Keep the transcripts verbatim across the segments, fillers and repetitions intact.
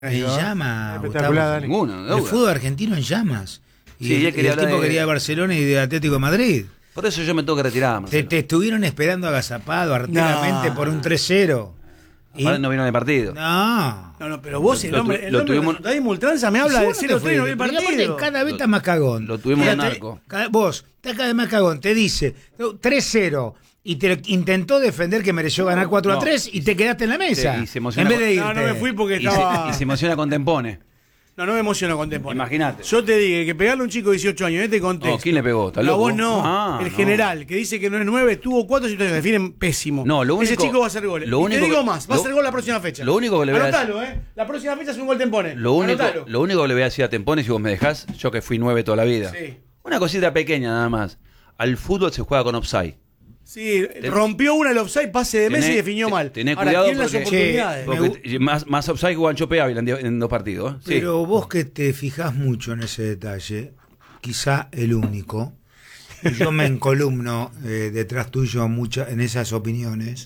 En llamas, Espectacular, Gustavo. Dani. El fútbol argentino en llamas. Y Sí, el, ya quería el hablar tipo de- quería de Barcelona y de Atlético de Madrid. Por eso yo me tengo que retirar, Te, Marcelo. te estuvieron esperando agazapado arteramente No. por un tres cero. Y- Ahora no vino de partido. No. No, no, pero vos, el Lo tu- hombre, el lo hombre tuvimos- de Resultadismo Ultranza me habla Si de vos no te cero tres no vi el fuiste, porque partido. aparte cada vez Lo- está más cagón. lo tuvimos en Fíjate, arco. cada- vos, está cada vez más cagón. Te dice tres cero y te intentó defender que mereció ganar cuatro a No. tres y te quedaste en la mesa. Sí, y se emociona en vez de irte. No, no me fui porque Y estaba... se, y se emociona con Tempone. No, no me emociono con Tempone. Imagínate. Yo te dije que pegarle a un chico de dieciocho años en este contexto. No, ¿quién le pegó? ¿Está No, loco? vos no. Ah, el no. general, que dice que no es nueve, tuvo cuatro situaciones, definen pésimo. No, lo Ese único- chico va a hacer goles. lo Y único te digo que- más, va a lo- hacer gol la próxima fecha. lo único que le voy a Anotalo, ¿eh? La próxima fecha es un gol Tempone. Lo único, Anotalo. lo único que le voy a decir a Tempone, si vos me dejás, yo que fui nueve toda la vida. Sí. Una cosita pequeña nada más. Al fútbol se juega con offside. Sí, rompió una el offside, pase de Messi Tené- y definió te- mal. tené Ahora, cuidado tiene las porque- oportunidades. Che, Porque más, más offside que Guanchope Ávila en, di- en dos partidos. ¿eh? Sí. Pero vos que te fijás mucho en ese detalle, quizá el único, y yo me encolumno eh, detrás tuyo mucha, en esas opiniones,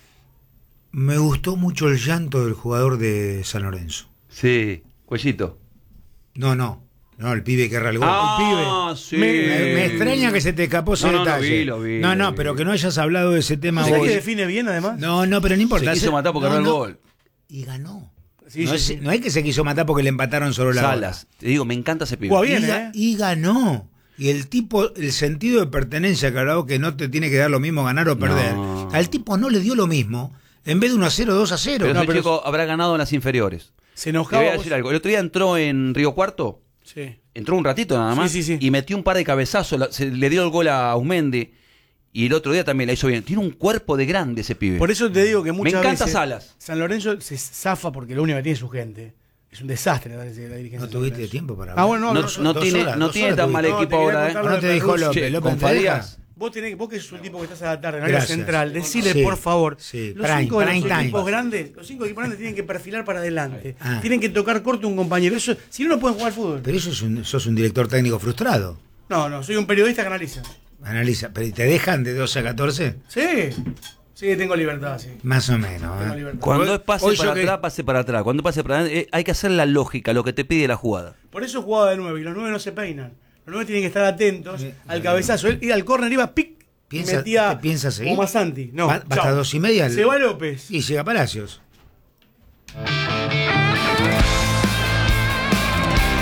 me gustó mucho el llanto del jugador de San Lorenzo. Sí, Cuellito. No, no, no, el pibe que erra el gol. Ah, el sí. pibe. Me, me extraña que se te escapó ese No, no, no, detalle. vi, lo vi, no, lo no, vi. pero que no hayas hablado de ese tema ¿Sabés vos. que define bien además? No, no, pero no importa. Se quiso matar porque no, erró el no. gol. Y ganó. Sí, no, sí, es, sí. no es que se quiso matar porque le empataron sobre la Salas. Te digo, me encanta ese pibe. Jugá bola. bien, y, ga- ¿eh? y ganó. Y el tipo, el sentido de pertenencia, que hablaba que no te tiene que dar lo mismo ganar o perder. No. Al tipo no le dio lo mismo. En vez de uno a cero, dos a cero. Pero No, ese pero chico habrá ganado en las inferiores. Se Te enojaba. voy a vos- decir algo. El otro día entró en Río Cuarto. Sí. Entró un ratito nada más. Sí, sí, sí. Y metió un par de cabezazos. la- Se le dio el gol a Aumendi. Y el otro día también la hizo bien. Tiene un cuerpo de grande ese pibe. Por eso te digo que muchas encanta veces Salas. San Lorenzo se zafa porque lo único que tiene es su gente. Es un desastre la, la dirigencia. No de San tuviste Lorenzo. tiempo para Ah, bueno, no, no, no dos tiene, horas, no dos tiene horas tan mal tuviste. equipo No, te quería ahora, ¿eh? contar No te dijo Che, López. Che, López, con ¿te deja? Farías. Vos, tenés, vos que sos un tipo que estás a la tarde en área Gracias. central, decile Sí, por favor, sí. los Prime, cinco de prime los time. equipos grandes, los cinco equipos grandes tienen que perfilar para adelante, Ah. tienen que tocar corto un compañero, eso, si no no pueden jugar fútbol. Pero eso es un, sos un director técnico frustrado. No, no, soy un periodista que analiza. Analiza. ¿Pero te dejan de doce a catorce? Sí, sí, tengo libertad, sí. Más o menos. Tengo ¿eh? libertad. Cuando es pase Hoy yo para que- atrás, pase para atrás. Cuando pase para adelante, eh, hay que hacer la lógica, lo que te pide la jugada. Por eso jugaba de nueve y los nueve no se peinan. Los nueve tienen que estar atentos Sí. al cabezazo. Él iba al córner, iba pic, y ¿Piensa, metía te piensa seguir? como Santi. No, Va, va hasta chao. dos y media. el- Se va López. Y llega Palacios.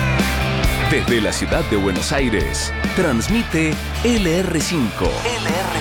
Desde la ciudad de Buenos Aires, transmite L R cinco.